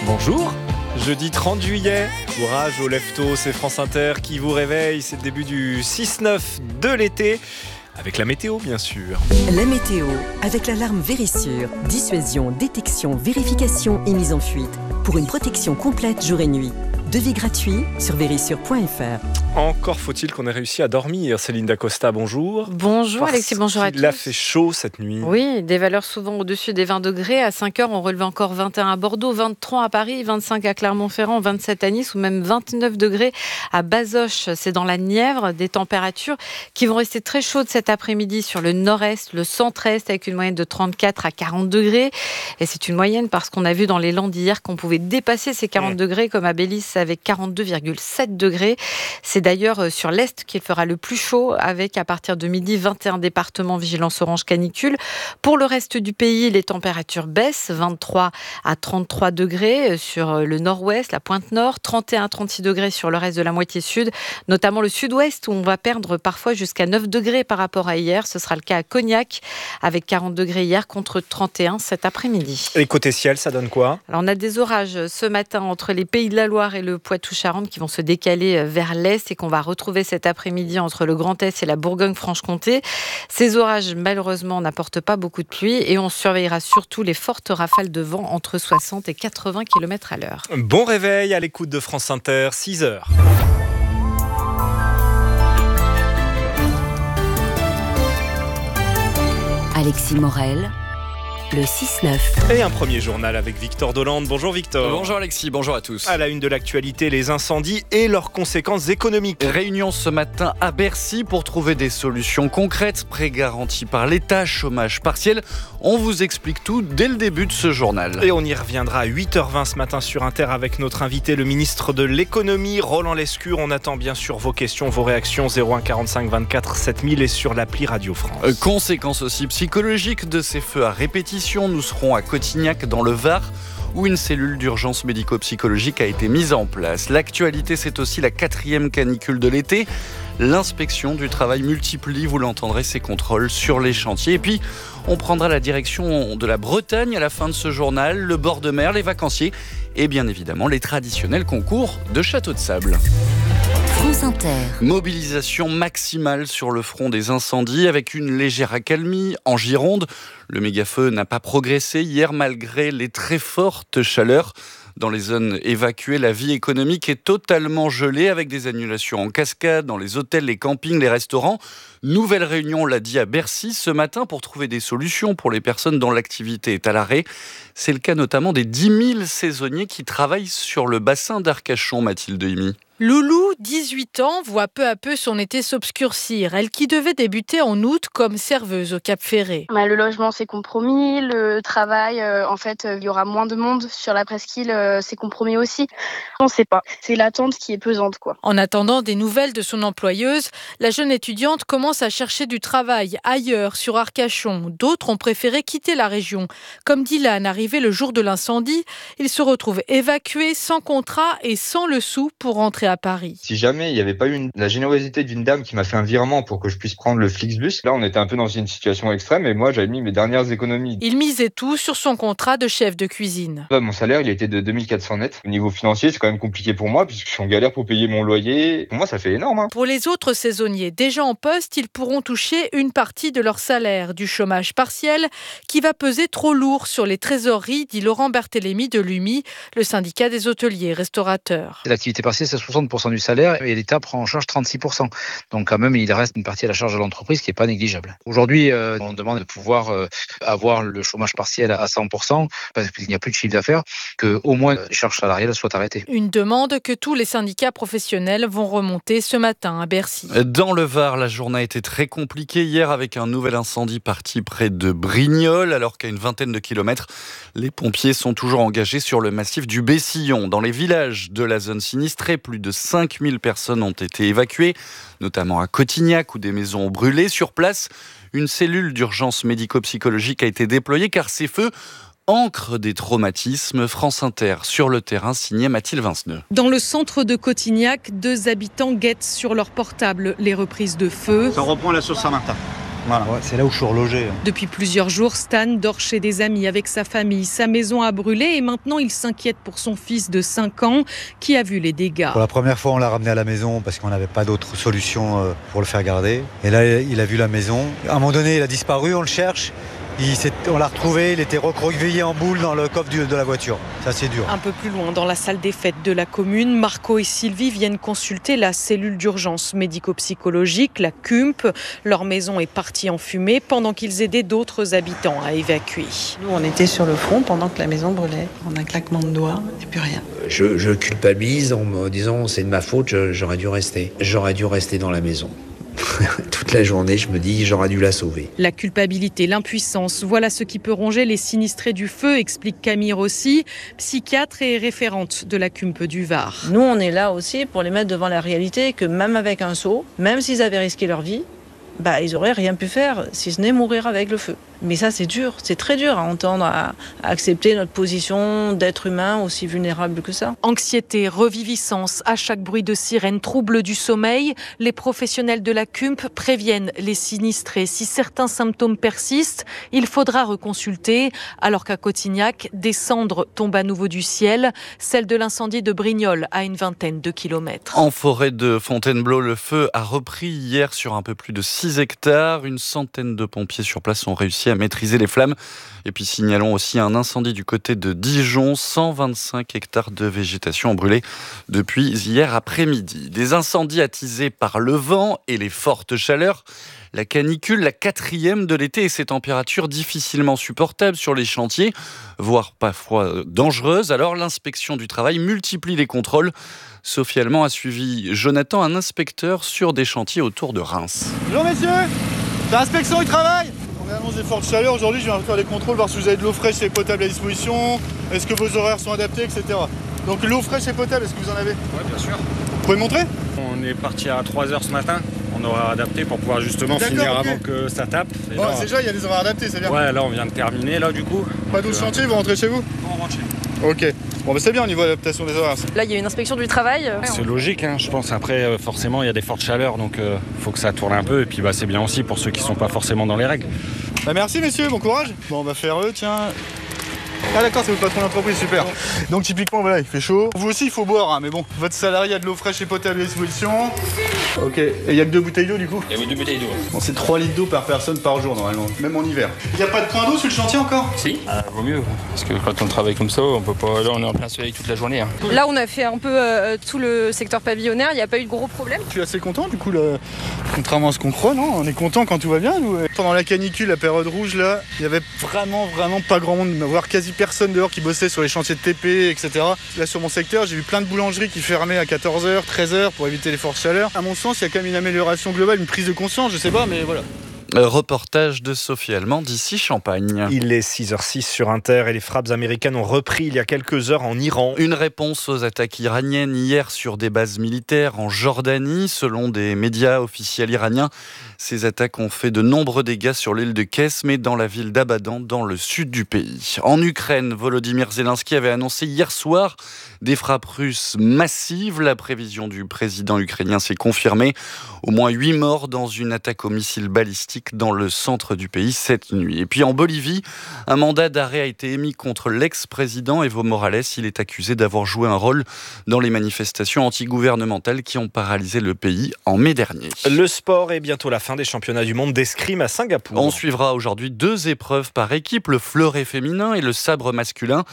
Bonjour, jeudi 30 juillet, courage aux leftos, c'est France Inter qui vous réveille, c'est le début du 6-9 de l'été, avec la météo bien sûr. La météo, avec l'alarme Vérissure, dissuasion, détection, vérification et mise en fuite, pour une protection complète jour et nuit. Devis gratuit sur vérissure.fr. Encore faut-il qu'on ait réussi à dormir. Céline Dacosta, bonjour. Bonjour Alexis, bonjour à tous. Il a fait chaud cette nuit. Oui, des valeurs souvent au-dessus des 20 degrés. À 5h, on relevait encore 21 à Bordeaux, 23 à Paris, 25 à Clermont-Ferrand, 27 à Nice ou même 29 degrés à Bazoches. C'est dans la Nièvre, des températures qui vont rester très chaudes cet après-midi sur le nord-est, le centre-est avec une moyenne de 34 à 40 degrés. Et c'est une moyenne parce qu'on a vu dans les Landes hier qu'on pouvait dépasser ces 40 degrés comme à Bélis avec 42,7 degrés. C'est d'ailleurs sur l'Est qu'il fera le plus chaud avec à partir de midi 21 départements vigilance orange canicule. Pour le reste du pays, les températures baissent, 23 à 33 degrés sur le nord-ouest, la pointe nord, 31 à 36 degrés sur le reste de la moitié sud, notamment le sud-ouest où on va perdre parfois jusqu'à 9 degrés par rapport à hier. Ce sera le cas à Cognac avec 40 degrés hier contre 31 cet après-midi. Et côté ciel, ça donne quoi ? Alors on a des orages ce matin entre les Pays de la Loire et le Poitou-Charentes qui vont se décaler vers l'est et qu'on va retrouver cet après-midi entre le Grand Est et la Bourgogne-Franche-Comté. Ces orages, malheureusement, n'apportent pas beaucoup de pluie et on surveillera surtout les fortes rafales de vent entre 60 et 80 km à l'heure. Bon réveil à l'écoute de France Inter, 6h. Alexis Morel, le 6-9. Et un premier journal avec Victor Dolande. Bonjour Victor. Bonjour Alexis, bonjour à tous. À la une de l'actualité, les incendies et leurs conséquences économiques. Réunion ce matin à Bercy pour trouver des solutions concrètes, prêts garantis par l'État, chômage partiel. On vous explique tout dès le début de ce journal. Et on y reviendra à 8h20 ce matin sur Inter avec notre invité, le ministre de l'économie, Roland Lescure. On attend bien sûr vos questions, vos réactions, 01 45 24 7000 et sur l'appli Radio France. Conséquences aussi psychologiques de ces feux à répétition. Nous serons à Cotignac dans le Var où une cellule d'urgence médico-psychologique a été mise en place. L'actualité, c'est aussi la 4e canicule de l'été. L'inspection du travail multiplie, vous l'entendrez, ses contrôles sur les chantiers. Et puis, on prendra la direction de la Bretagne à la fin de ce journal, le bord de mer, les vacanciers et bien évidemment les traditionnels concours de château de sable. France Inter. Mobilisation maximale sur le front des incendies avec une légère accalmie en Gironde. Le méga-feu n'a pas progressé hier malgré les très fortes chaleurs. Dans les zones évacuées, la vie économique est totalement gelée avec des annulations en cascade dans les hôtels, les campings, les restaurants. Nouvelle réunion, on l'a dit, à Bercy ce matin pour trouver des solutions pour les personnes dont l'activité est à l'arrêt. C'est le cas notamment des 10 000 saisonniers qui travaillent sur le bassin d'Arcachon, Mathilde Himy. Loulou, 18 ans, voit peu à peu son été s'obscurcir. Elle qui devait débuter en août comme serveuse au Cap Ferré. Le logement c'est compromis, le travail, il y aura moins de monde sur la presqu'île, c'est compromis aussi. On ne sait pas, c'est l'attente qui est pesante quoi. En attendant des nouvelles de son employeuse, la jeune étudiante commence à chercher du travail ailleurs, sur Arcachon. D'autres ont préféré quitter la région. Comme Dylan, arrivé le jour de l'incendie, il se retrouve évacué sans contrat et sans le sou pour rentrer à Paris. Si jamais il n'y avait pas eu la générosité d'une dame qui m'a fait un virement pour que je puisse prendre le Flixbus, là on était un peu dans une situation extrême et moi j'avais mis mes dernières économies. Il misait tout sur son contrat de chef de cuisine. Mon salaire il était de 2400 net. Au niveau financier c'est quand même compliqué pour moi puisque je suis en galère pour payer mon loyer. Pour moi ça fait énorme. Pour les autres saisonniers déjà en poste, ils pourront toucher une partie de leur salaire, du chômage partiel qui va peser trop lourd sur les trésoreries, dit Laurent Berthélémy de l'UMI, le syndicat des hôteliers restaurateurs. L'activité partielle c'est 60% du salaire et l'État prend en charge 36%. Donc quand même, il reste une partie à la charge de l'entreprise qui n'est pas négligeable. Aujourd'hui, on demande de pouvoir avoir le chômage partiel à 100% parce qu'il n'y a plus de chiffre d'affaires, qu'au moins les charges salariales soient arrêtées. Une demande que tous les syndicats professionnels vont remonter ce matin à Bercy. Dans le Var, la journée a été très compliquée hier avec un nouvel incendie parti près de Brignoles alors qu'à une vingtaine de kilomètres, les pompiers sont toujours engagés sur le massif du Bessillon. Dans les villages de la zone sinistrée, plus de 5000 personnes ont été évacuées, notamment à Cotignac où des maisons ont brûlé. Sur place, une cellule d'urgence médico-psychologique a été déployée car ces feux ancrent des traumatismes. France Inter sur le terrain, signé Mathilde Vinceneux. Dans le centre de Cotignac, 2 habitants guettent sur leur portable les reprises de feu. Ça reprend la Saint-Martin. Voilà. Ouais, c'est là où je suis relogé. Depuis plusieurs jours, Stan dort chez des amis avec sa famille. Sa maison a brûlé et maintenant il s'inquiète pour son fils de 5 ans qui a vu les dégâts. Pour la première fois, on l'a ramené à la maison parce qu'on n'avait pas d'autre solution pour le faire garder. Et là, il a vu la maison. À un moment donné, il a disparu, on le cherche. On l'a retrouvé, il était recroquevillé en boule dans le coffre de la voiture. Ça, c'est dur. Un peu plus loin, dans la salle des fêtes de la commune, Marco et Sylvie viennent consulter la cellule d'urgence médico-psychologique, la CUMP. Leur maison est partie en fumée pendant qu'ils aidaient d'autres habitants à évacuer. Nous, on était sur le front pendant que la maison brûlait. En un claquement de doigts et plus rien. Je culpabilise en me disant c'est de ma faute, j'aurais dû rester. J'aurais dû rester dans la maison. Toute la journée, je me dis j'aurais dû la sauver. La culpabilité, l'impuissance, voilà ce qui peut ronger les sinistrés du feu, explique Camille Rossi, psychiatre et référente de la CUMP du Var. Nous, on est là aussi pour les mettre devant la réalité que même avec un seau, même s'ils avaient risqué leur vie, ils auraient rien pu faire si ce n'est mourir avec le feu. Mais ça, c'est dur, c'est très dur à entendre, à accepter notre position d'être humain aussi vulnérable que ça. Anxiété, reviviscence, à chaque bruit de sirène, trouble du sommeil, les professionnels de la CUMP préviennent les sinistrés. Si certains symptômes persistent, il faudra reconsulter. Alors qu'à Cotignac, des cendres tombent à nouveau du ciel, celle de l'incendie de Brignoles à une vingtaine de kilomètres. En forêt de Fontainebleau, le feu a repris hier sur un peu plus de 6 hectares. Une centaine de pompiers sur place ont réussi à maîtriser les flammes. Et puis signalons aussi un incendie du côté de Dijon. 125 hectares de végétation ont brûlé depuis hier après-midi. Des incendies attisés par le vent et les fortes chaleurs. La canicule, la 4e de l'été et ces températures difficilement supportables sur les chantiers, voire parfois dangereuses. Alors l'inspection du travail multiplie les contrôles. Sophie Allemand a suivi Jonathan, un inspecteur sur des chantiers autour de Reims. Bonjour messieurs, c'est l'inspection du travail. On annonce des fortes chaleurs. Aujourd'hui, je viens faire des contrôles, voir si vous avez de l'eau fraîche et potable à disposition, est-ce que vos horaires sont adaptés, etc. Donc l'eau fraîche et potable, est-ce que vous en avez? Oui, bien sûr. Vous pouvez montrer? On est parti à 3h ce matin. On aura adapté pour pouvoir justement finir avant que ça tape. Bon, là, déjà, il y a des horaires adaptés, c'est bien. Ouais, là, on vient de terminer, là, du coup. Pas d'autres chantiers, vous rentrez chez vous? On rentre chez nous. Ok. Bon, c'est bien au niveau de l'adaptation des horaires. Là, il y a une inspection du travail. C'est logique, je pense. Après, forcément, il y a des fortes chaleurs, donc faut que ça tourne un peu. Et puis, c'est bien aussi pour ceux qui sont pas forcément dans les règles. Merci, messieurs, bon courage. Bon, on va faire tiens. Ah d'accord, c'est votre patron d'entreprise, super. Donc typiquement, voilà, il fait chaud. Vous aussi, il faut boire, mais bon, votre salarié a de l'eau fraîche et potable à disposition. Ok, et il n'y a que 2 bouteilles d'eau du coup? Il y a 2 bouteilles d'eau. Bon, c'est 3 litres d'eau par personne par jour normalement, même en hiver. Il n'y a pas de point d'eau sur le chantier encore? Si, vaut mieux, parce que quand on travaille comme ça, on peut pas. Là, on est en plein soleil toute la journée. Là, on a fait un peu tout le secteur pavillonnaire, il n'y a pas eu de gros problèmes. Je suis assez content du coup, contrairement à ce qu'on croit, non? On est content quand tout va bien, nous. Pendant la canicule, la période rouge, là, il y avait vraiment pas grand monde, voire quasi personne dehors qui bossait sur les chantiers de TP, etc. Là, sur mon secteur, j'ai vu plein de boulangeries qui fermaient à 14h, 13h pour éviter les fortes chaleurs. À mon sens, il y a quand même une amélioration globale, une prise de conscience, je sais pas, mais voilà. Reportage de Sophie Allemand d'ici Champagne. Il est 6h06 sur Inter et les frappes américaines ont repris il y a quelques heures en Iran. Une réponse aux attaques iraniennes hier sur des bases militaires en Jordanie. Selon des médias officiels iraniens, ces attaques ont fait de nombreux dégâts sur l'île de Kess, mais dans la ville d'Abadan, dans le sud du pays. En Ukraine, Volodymyr Zelensky avait annoncé hier soir des frappes russes massives. La prévision du président ukrainien s'est confirmée. Au moins 8 morts dans une attaque au missile balistique dans le centre du pays cette nuit. Et puis en Bolivie, un mandat d'arrêt a été émis contre l'ex-président Evo Morales. Il est accusé d'avoir joué un rôle dans les manifestations antigouvernementales qui ont paralysé le pays en mai dernier. Le sport est bientôt la fin des championnats du monde d'escrime à Singapour. On suivra aujourd'hui 2 épreuves par équipe, le fleuret féminin et le sabre masculin.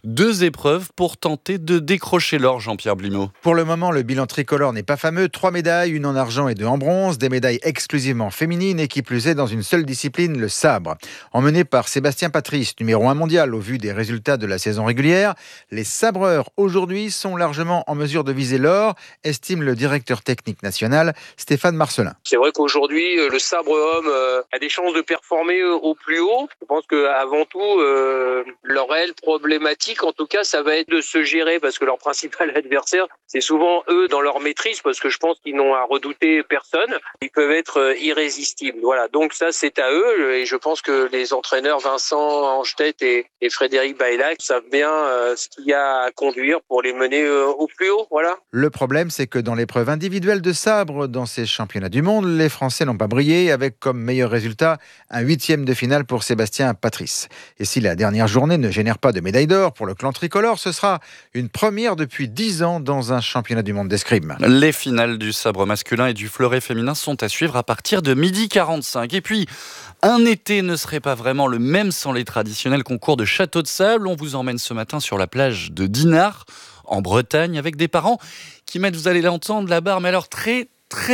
2 épreuves pour tenter de décrocher l'or, Jean-Pierre Blimaud. Pour le moment, le bilan tricolore n'est pas fameux. 3 médailles, 1 en argent et 2 en bronze. Des médailles exclusivement féminines et qui plus est dans une seule discipline, le sabre. Emmené par Sébastien Patrice, numéro 1 mondial au vu des résultats de la saison régulière, les sabreurs aujourd'hui sont largement en mesure de viser l'or, estime le directeur technique national Stéphane Marcelin. C'est vrai qu'aujourd'hui, le sabre homme a des chances de performer au plus haut. Je pense qu'avant tout, leur réelle problématique, en tout cas, ça va être de se gérer parce que leur principal adversaire, c'est souvent eux dans leur maîtrise parce que je pense qu'ils n'ont à redouter personne. Ils peuvent être irrésistibles. Voilà. Donc ça, c'est à eux. Et je pense que les entraîneurs Vincent Angetet et Frédéric Baylac savent bien ce qu'il y a à conduire pour les mener au plus haut. Voilà. Le problème, c'est que dans l'épreuve individuelle de sabre, dans ces championnats du monde, les Français n'ont pas brillé, avec comme meilleur résultat un 8e de finale pour Sébastien Patrice. Et si la dernière journée ne génère pas de médaille d'or pour le clan tricolore, ce sera une première depuis 10 ans dans un championnat du monde d'escrime. Les finales du sabre masculin et du fleuret féminin sont à suivre à partir de 12h45. Et puis, un été ne serait pas vraiment le même sans les traditionnels concours de château de sable. On vous emmène ce matin sur la plage de Dinard, en Bretagne, avec des parents qui mettent, vous allez l'entendre, la barre, mais alors très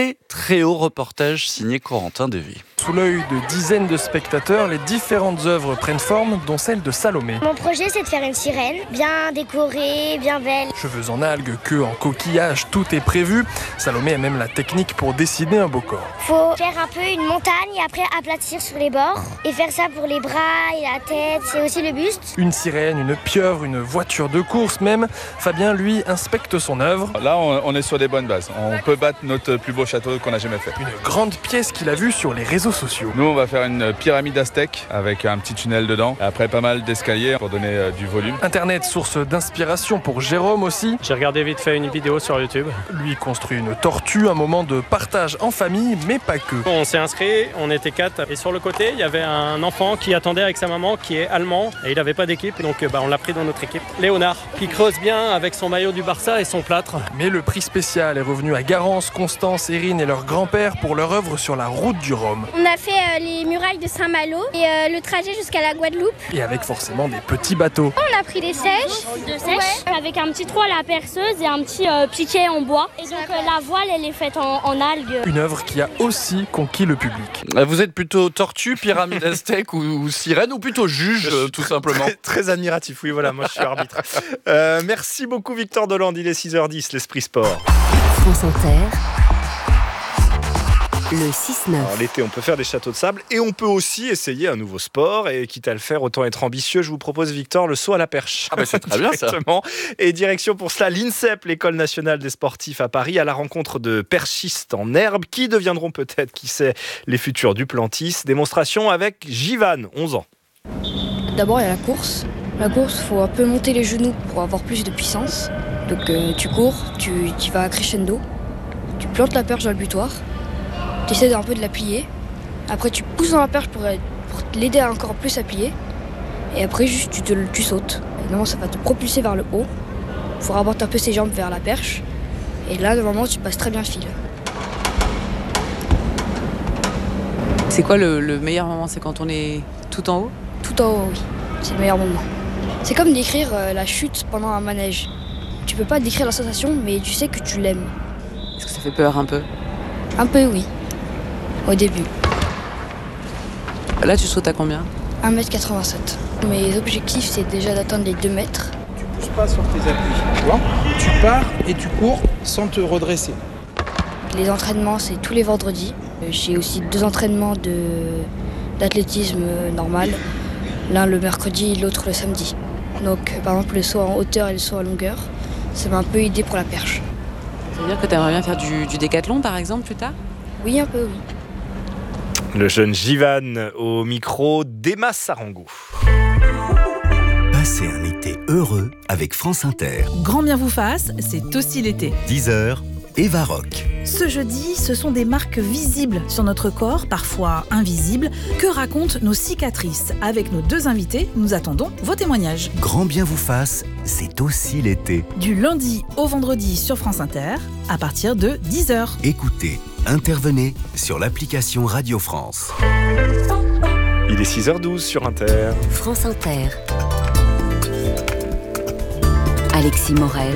haut. Reportage signé Corentin Devy. Sous l'œil de dizaines de spectateurs, les différentes œuvres prennent forme, dont celle de Salomé. Mon projet, c'est de faire une sirène, bien décorée, bien belle. Cheveux en algues, queue en coquillage, tout est prévu. Salomé a même la technique pour dessiner un beau corps. Faut faire un peu une montagne et après aplatir sur les bords. Et faire ça pour les bras et la tête, c'est aussi le buste. Une sirène, une pieuvre, une voiture de course même. Fabien, lui, inspecte son œuvre. Là, on est sur des bonnes bases. On peut battre notre plus beau château qu'on a jamais fait. Une grande pièce qu'il a vue sur les réseaux sociaux. Nous, on va faire une pyramide aztèque avec un petit tunnel dedans. Après, pas mal d'escaliers pour donner du volume. Internet, source d'inspiration pour Jérôme aussi. J'ai regardé vite fait une vidéo sur YouTube. Lui construit une tortue, un moment de partage en famille, mais pas que. On s'est inscrits, on était 4. Et sur le côté, il y avait un enfant qui attendait avec sa maman, qui est allemand. Et il n'avait pas d'équipe, donc on l'a pris dans notre équipe. Léonard, qui creuse bien avec son maillot du Barça et son plâtre. Mais le prix spécial est revenu à Garance, Constance, Erin et leur grand-père pour leur œuvre sur la route du Rhum. On a fait les murailles de Saint-Malo et le trajet jusqu'à la Guadeloupe. Et avec forcément des petits bateaux. On a pris des sèches, avec un petit trou à la perceuse et un petit piquet en bois. Et donc la voile, elle est faite en algues. Une œuvre qui a aussi conquis le public. Vous êtes plutôt tortue, pyramide aztèque ou sirène, ou plutôt juge, tout simplement? Très admiratif, oui, voilà, moi je suis arbitre. Merci beaucoup Victor Delande, il est 6h10, l'Esprit Sport. France Inter. Le 6-9. Alors, l'été, on peut faire des châteaux de sable et on peut aussi essayer un nouveau sport. Et quitte à le faire, autant être ambitieux. Je vous propose, Victor, le saut à la perche. Ah bah c'est très bien ça. Et direction pour cela, l'INSEP, l'École nationale des sportifs à Paris, à la rencontre de perchistes en herbe qui deviendront peut-être, qui sait, les futurs Duplantis. Démonstration avec Jivan, 11 ans. D'abord, il y a la course. La course, il faut un peu monter les genoux pour avoir plus de puissance. Donc tu cours, tu vas crescendo. Tu plantes la perche dans le butoir. Tu essaies un peu de la plier. Après, tu pousses dans la perche pour l'aider à encore plus à plier. Et après, juste tu sautes. Normalement, ça va te propulser vers le haut. Il faut rabattre un peu ses jambes vers la perche. Et là, normalement, tu passes très bien le fil. C'est quoi le meilleur moment? C'est quand on est tout en haut? Tout en haut, oui. C'est le meilleur moment. C'est comme décrire la chute pendant un manège. Tu peux pas décrire la sensation, mais tu sais que tu l'aimes. Est-ce que ça fait peur un peu? Un peu, oui. Au début. Là, tu sautes à combien? 1m87. Mes objectifs, c'est déjà d'atteindre les 2 mètres. Tu ne pousses pas sur tes appuis, tu vois. Tu pars et tu cours sans te redresser. Les entraînements, c'est tous les vendredis. J'ai aussi 2 entraînements d'athlétisme normal. L'un le mercredi, l'autre le samedi. Donc, par exemple, le saut en hauteur et le saut en longueur, ça m'a un peu aidé pour la perche. Ça veut dire que tu aimerais bien faire du décathlon, par exemple, plus tard? Oui, un peu, oui. Le jeune Jivan au micro d'Emma Sarangou. Passez un été heureux avec France Inter. Grand bien vous fasse, c'est aussi l'été. 10h, Eva Rock. Ce jeudi, ce sont des marques visibles sur notre corps, parfois invisibles. Que racontent nos cicatrices? Avec nos 2 invités, nous attendons vos témoignages. Grand bien vous fasse, c'est aussi l'été. Du lundi au vendredi sur France Inter, à partir de 10h. Écoutez, intervenez sur l'application Radio France. Il est 6h12 sur Inter. France Inter. Alexis Morel.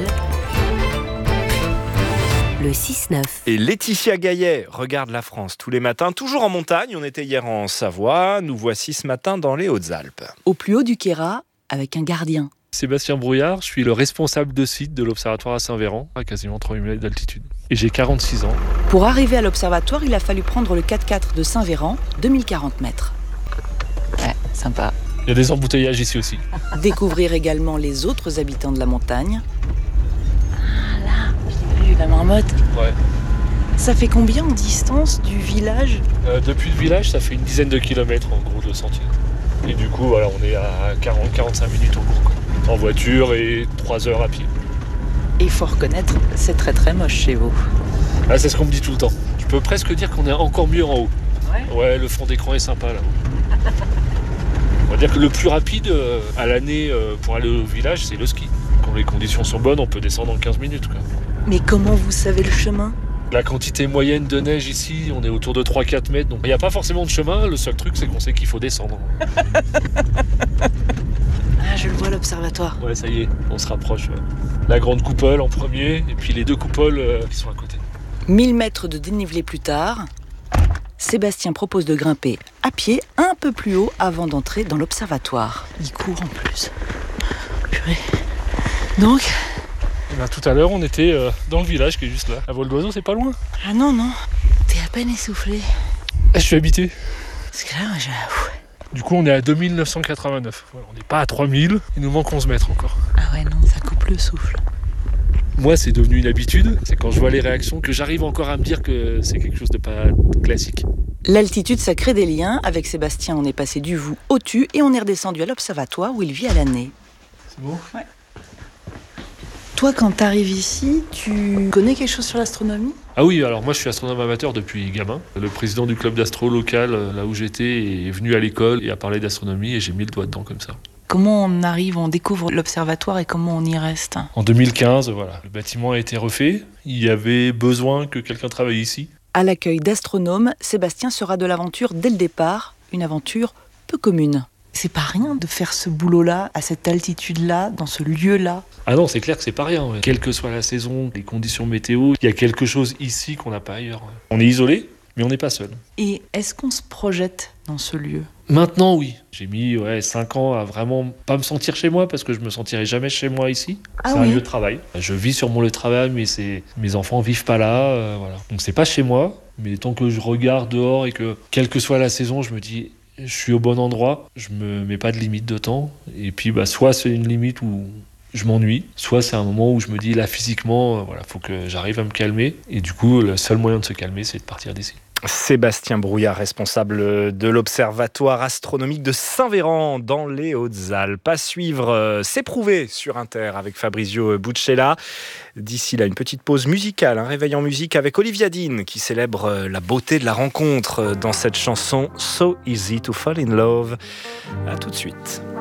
Le 6-9. Et Laetitia Gaillet regarde la France tous les matins, toujours en montagne. On était hier en Savoie, nous voici ce matin dans les Hautes-Alpes. Au plus haut du Queyras, avec un gardien. Sébastien Brouillard, je suis le responsable de site de l'Observatoire à Saint-Véran, à quasiment 3000 mètres d'altitude. Et j'ai 46 ans. Pour arriver à l'Observatoire, il a fallu prendre le 4x4 de Saint-Véran, 2040 mètres. Ouais, sympa. Il y a des embouteillages ici aussi. Découvrir également les autres habitants de la montagne. Ah là, j'ai vu la marmotte. Ouais. Ça fait combien en distance du village ? Depuis le village, ça fait une dizaine de kilomètres en gros de sentier. Et du coup, voilà, on est à 40-45 minutes en gros, quoi. En voiture et 3 heures à pied. Et il faut reconnaître, c'est très très moche chez vous. Ah, c'est ce qu'on me dit tout le temps. Je peux presque dire qu'on est encore mieux en haut. Ouais, le fond d'écran est sympa là-haut. On va dire que le plus rapide à l'année pour aller au village, c'est le ski. Quand les conditions sont bonnes, on peut descendre en 15 minutes, quoi. Mais comment vous savez le chemin ? La quantité moyenne de neige ici, on est autour de 3-4 mètres, donc il n'y a pas forcément de chemin. Le seul truc, c'est qu'on sait qu'il faut descendre. Ah, je le vois, l'observatoire. Ouais, ça y est, on se rapproche. Ouais. La grande coupole en premier, et puis les 2 coupoles qui sont à côté. 1000 mètres de dénivelé plus tard, Sébastien propose de grimper à pied un peu plus haut avant d'entrer dans l'observatoire. Il court en plus. Purée. Donc tout à l'heure, on était dans le village qui est juste là. À vol d'oiseau, c'est pas loin. Ah non, t'es à peine essoufflé. Je suis habité. Parce que là, Du coup, on est à 2989. Voilà, on n'est pas à 3000. Il nous manque 11 mètres encore. Ah ouais, non, ça coupe le souffle. Moi, c'est devenu une habitude. C'est quand je vois les réactions que j'arrive encore à me dire que c'est quelque chose de pas classique. L'altitude, ça crée des liens. Avec Sébastien, on est passé du Vous au Tu et on est redescendu à l'observatoire où il vit à l'année. C'est bon ? Ouais. Toi, quand t'arrives ici, tu connais quelque chose sur l'astronomie ? Ah oui, alors moi je suis astronome amateur depuis gamin. Le président du club d'astro local, là où j'étais, est venu à l'école et a parlé d'astronomie et j'ai mis le doigt dedans comme ça. Comment on découvre l'observatoire et comment on y reste ? En 2015, voilà, le bâtiment a été refait. Il y avait besoin que quelqu'un travaille ici. À l'accueil d'astronomes, Sébastien sera de l'aventure dès le départ, une aventure peu commune. C'est pas rien de faire ce boulot-là, à cette altitude-là, dans ce lieu-là. Ah non, c'est clair que c'est pas rien. Ouais. Quelle que soit la saison, les conditions météo, il y a quelque chose ici qu'on n'a pas ailleurs. Ouais. On est isolé, mais on n'est pas seul. Et est-ce qu'on se projette dans ce lieu ? Maintenant, oui. J'ai mis 5 ans à vraiment pas me sentir chez moi, parce que je me sentirai jamais chez moi ici. C'est un lieu de travail. Je vis sur mon lieu de travail, mais mes enfants vivent pas là. Voilà. Donc c'est pas chez moi, mais tant que je regarde dehors et que, quelle que soit la saison, je me dis... Je suis au bon endroit, je me mets pas de limite de temps. Et puis, soit c'est une limite où je m'ennuie, soit c'est un moment où je me dis, là, physiquement, faut que j'arrive à me calmer. Et du coup, le seul moyen de se calmer, c'est de partir d'ici. Sébastien Brouillard, responsable de l'Observatoire astronomique de Saint-Véran dans les Hautes-Alpes. À suivre, C'est prouvé sur Inter avec Fabrizio Buccella. D'ici là, une petite pause musicale, un réveil en musique avec Olivia Dean qui célèbre la beauté de la rencontre dans cette chanson So Easy to Fall in Love. À tout de suite.